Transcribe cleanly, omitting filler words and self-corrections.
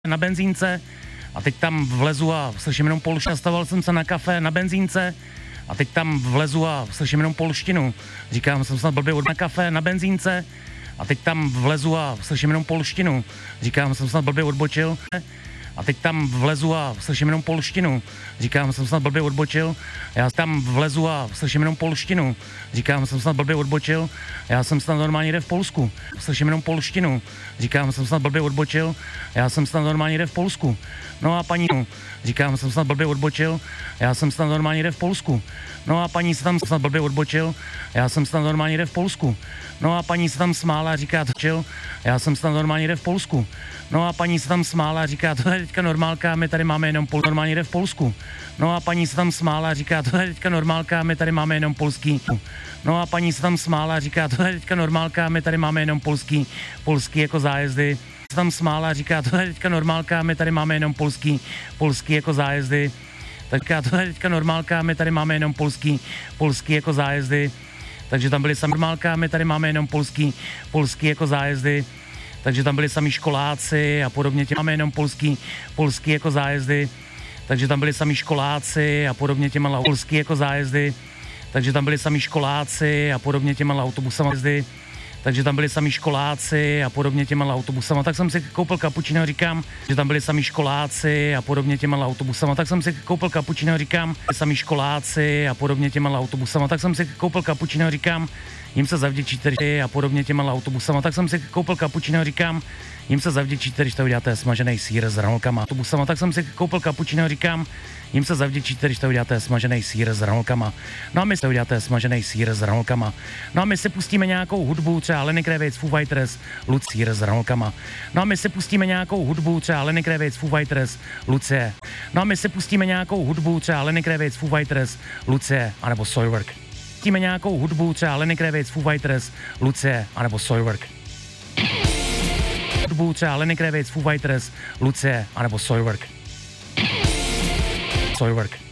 na benzínce a teď tam vlezu a slyším jenom polštinu. Stavoval jsem se na kafe na benzínce a teď tam vlezu a slyším jenom polštinu. Říkám, jsem snad blbě na kafe na benzínce a teď tam vlezu a slyším jenom polštinu. Říkám, jsem snad blbě odbočil. A teď tam vlezu a slyším jenom polštinu. Říkám, jsem snad blbě odbočil. Já tam vlezu a slyším jenom polštinu. Říkám, jsem snad blbě odbočil. Já jsem snad normálně jde v Polsku. Slyším jenom polštinu. Říkám, jsem snad blbě odbočil. Já jsem snad normálně jde v Polsku. No a paní, říkám, jsem snad blbě odbočil. Já jsem snad normálně jde v Polsku. No a paní se tam snad blbě odbočil. Já jsem snad normálně jde v Polsku. No a paní se tam smála a říká, točil. Já jsem snad normálně jde v Polsku. No a paní se tam smála a říká, to je teďka normálka, my tady máme jenom normálně jde v Polsku. No a paní se tam smála a říká, to je teďka normálka, my tady máme jenom polský. No a paní se tam smála a říká, to je teďka normálka, my tady máme jenom polský jako zájezdy. Se tam smála a říká, to je teďka normálka, my tady máme jenom polský jako zájezdy. Tak to je teďka normálka, my tady máme jenom polský jako zájezdy. Takže tam byly sami normálka, my tady máme jenom polský jako zájezdy. Takže tam byli sami školáci a podobně, máme jenom polský jako zájezdy. Takže tam byli sami školáci a podobně těma polský jako zájezdy. Takže tam byli sami školáci a podobně těma autobusama jezdy. Takže tam byli sami školáci a podobně těma autobusama. Tak jsem si koupil kapučino, říkám, že tam byli sami školáci a podobně těma autobusama. Tak jsem si koupil kapučino, říkám, sami školáci a podobně těma autobusama. Tak jsem si koupil kapučino, říkám, jim se zavděčíte a podobně těma autobusama. Tak jsem si koupil kapučino, říkám, jim se zavděčíte, když to uděláte smažený sýr s hranolkama autobusama. Tak jsem si koupil kapučino, říkám, jim se zavděčíte, když to uděláte smažený sýr s hranolkama. No a my si uděláte smažený sýr s hranolkama. No a my si pustíme nějakou hudbu, třeba Lenny Kravitz, Foo Fighters, Lucie s hranolkama. No a my si pustíme nějakou hudbu, třeba Lenny Kravitz, Foo Fighters, Lucie. No a my si pustíme nějakou hudbu, třeba Lenny Kravitz, Foo Fighters, Lucie, anebo Soilwork. Pustíme nějakou hudbu, třeba Lenny Kravitz, Foo Fighters, Lucie, anebo Soilwork. Hudbu třeba Lenny Kravitz, Foo Fighters, Lucie, anebo Soilwork. Soilwork.